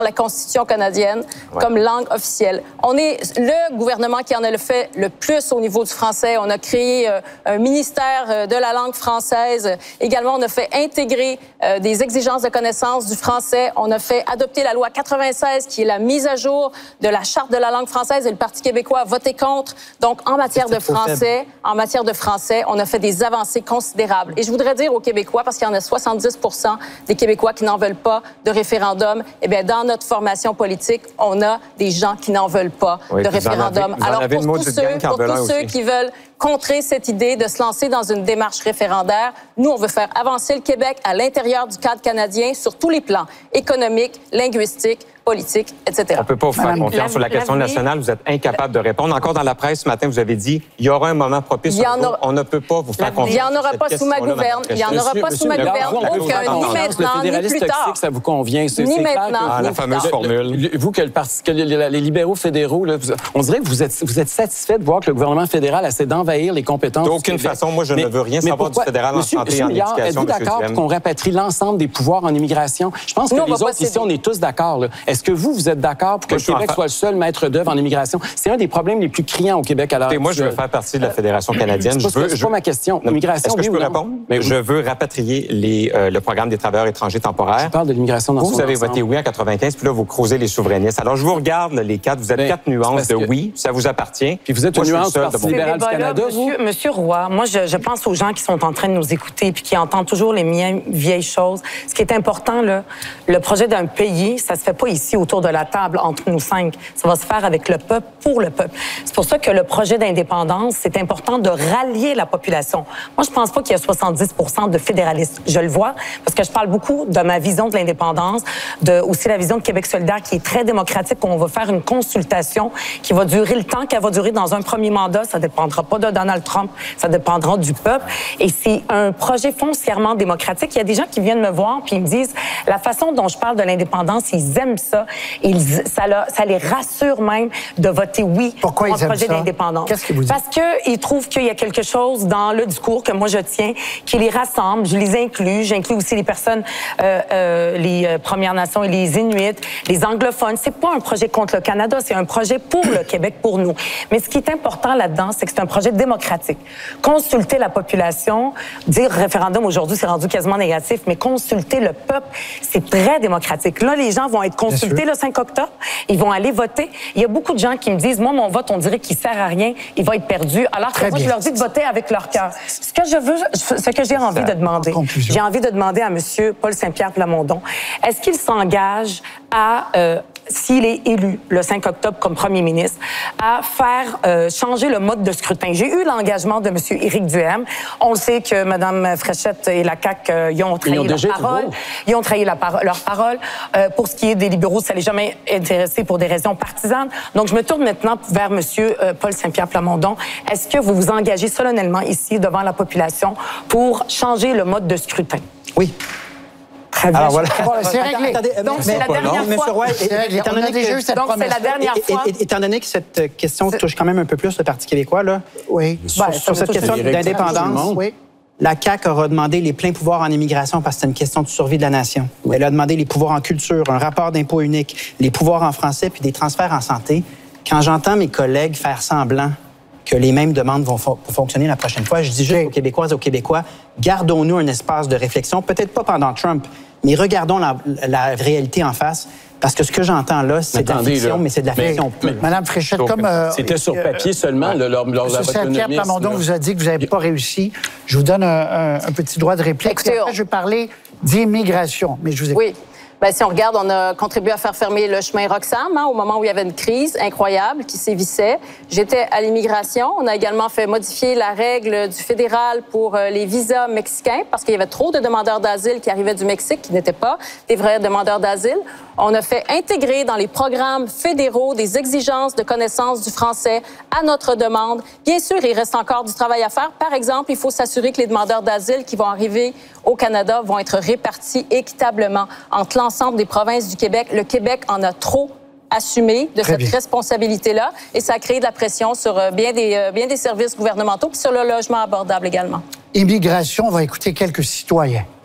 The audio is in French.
la Constitution canadienne comme langue officielle. On est le gouvernement qui en a fait le plus au niveau du français. On a créé un ministère de la langue française. Également, on a fait intégrer des exigences de connaissance du français. On a fait adopter la loi 96 qui est la mise à jour de la charte de la langue française et le Parti québécois a voté contre. Donc, en matière de français, on a fait des avancées considérables. Et je voudrais dire aux Québécois, parce qu'il y en a 70% des Québécois qui n'en veulent pas de référendum, eh bien, dans notre formation politique, on a des gens qui n'en veulent pas de référendum. Alors, pour tous ceux qui veulent contrer cette idée de se lancer dans une démarche référendaire, nous, on veut faire avancer le Québec à l'intérieur du cadre canadien sur tous les plans, économiques, linguistiques, politique, etc. On ne peut pas vous faire confiance sur la question nationale. Vous êtes incapable de répondre. Encore dans la presse ce matin, vous avez dit il y aura un moment propice. On ne peut pas vous faire confiance. Il n'y en aura pas sous ma gouverne. Il n'y en aura pas sous ma gouverne. Aucun, ni maintenant, ni plus tard. Ça vous convient. Ni maintenant. La fameuse formule. Vous, que les libéraux fédéraux, là, on dirait que vous êtes satisfait de voir que le gouvernement fédéral essaie d'envahir les compétences. D'aucune façon, moi, je ne veux rien savoir du fédéral en santé et en éducation. Êtes-vous d'accord qu'on rapatrie l'ensemble des pouvoirs en immigration? Je pense que les autres ici, on est tous d'accord. Est-ce que vous êtes d'accord pour que le Québec soit le seul maître d'œuvre en immigration? C'est un des problèmes les plus criants au Québec à l'heure actuelle. Moi, je veux faire partie de la Fédération canadienne. C'est pas ma question. L'immigration, est-ce que je peux répondre? Je veux rapatrier le programme des travailleurs étrangers temporaires. Je parle de l'immigration dans son Vous avez voté oui en 95, puis là, vous creusez les souverainistes. Alors, je vous regarde, les quatre. Vous êtes quatre nuances de oui, ça vous appartient. Puis vous êtes une nuance du Parti libéral du Canada, vous? Monsieur Roy, moi, je pense aux gens qui sont en train de nous écouter puis qui entendent toujours les mêmes vieilles choses. Ce qui est important, là, le projet d'un pays, ça se fait pas ici autour de la table entre nous cinq. Ça va se faire avec le peuple, pour le peuple. C'est pour ça que le projet d'indépendance, c'est important de rallier la population. Moi, je pense pas qu'il y a 70% de fédéralistes. Je le vois parce que je parle beaucoup de ma vision de l'indépendance, aussi la vision de Québec solidaire qui est très démocratique, où on va faire une consultation qui va durer le temps qu'elle va durer dans un premier mandat. Ça dépendra pas de Donald Trump, ça dépendra du peuple. Et c'est un projet foncièrement démocratique. Il y a des gens qui viennent me voir puis ils me disent la façon dont je parle de l'indépendance, ils aiment ça. Ça les rassure même de voter oui pour un projet d'indépendance. Qu'est-ce que vous dites? Parce qu'ils trouvent qu'il y a quelque chose dans le discours que moi je tiens qui les rassemble. Je les inclus. J'inclus aussi les personnes, les Premières Nations et les Inuits, les anglophones. C'est pas un projet contre le Canada, c'est un projet pour le Québec, pour nous. Mais ce qui est important là-dedans, c'est que c'est un projet démocratique. Consulter la population, dire référendum aujourd'hui, c'est rendu quasiment négatif, mais consulter le peuple, c'est très démocratique. Là, les gens vont être consultés le 5 octobre. Ils vont aller voter. Il y a beaucoup de gens qui me disent, moi, mon vote, on dirait qu'il sert à rien, il va être perdu. Alors que moi, je leur dis de voter avec leur cœur. Ce que je veux, ce que j'ai envie de demander, j'ai envie de demander à M. Paul Saint-Pierre Plamondon, est-ce qu'il s'engage à, s'il est élu le 5 octobre comme premier ministre, à faire changer le mode de scrutin? J'ai eu l'engagement de M. Éric Duhaime. On le sait que Mme Fréchette et la CAQ, ils ont trahi leur parole. Ils ont trahi leur parole. Pour ce qui est des libéraux, ça ne les jamais intéressé pour des raisons partisanes. Donc, je me tourne maintenant vers M. Paul Saint-Pierre Plamondon. Est-ce que vous vous engagez solennellement ici devant la population pour changer le mode de scrutin? Oui. Très bien. Alors voilà. C'est réglé. Donc, c'est la dernière fois. Étant donné que cette question touche quand même un peu plus le Parti québécois, là, sur cette question d'indépendance, la CAQ aura demandé les pleins pouvoirs en immigration parce que c'est une question de survie de la nation. Elle a demandé les pouvoirs en culture, un rapport d'impôt unique, les pouvoirs en français puis des transferts en santé. Quand j'entends mes collègues faire semblant que les mêmes demandes vont fonctionner la prochaine fois, je dis juste aux Québécoises et aux Québécois, gardons-nous un espace de réflexion, peut-être pas pendant Trump, mais regardons la réalité en face. Parce que ce que j'entends là, c'est de la fiction, mais c'est de la fiction pure. Madame Fréchette, comme... C'était sur papier seulement, lors de la Saint-Pierre Plamondon vous a dit que vous n'avez pas réussi. Je vous donne un petit droit de réplique. Après, je vais parler d'immigration, mais je vous écoute. Oui. Bien, si on regarde, on a contribué à faire fermer le chemin Roxham au moment où il y avait une crise incroyable qui sévissait. J'étais à l'immigration. On a également fait modifier la règle du fédéral pour les visas mexicains parce qu'il y avait trop de demandeurs d'asile qui arrivaient du Mexique, qui n'étaient pas des vrais demandeurs d'asile. On a fait intégrer dans les programmes fédéraux des exigences de connaissance du français à notre demande. Bien sûr, il reste encore du travail à faire. Par exemple, il faut s'assurer que les demandeurs d'asile qui vont arriver au Canada vont être répartis équitablement entre l'ensemble des provinces du Québec. Le Québec en a trop assumé de cette responsabilité-là et ça a créé de la pression sur bien des services gouvernementaux puis sur le logement abordable également. Immigration, on va écouter quelques citoyens.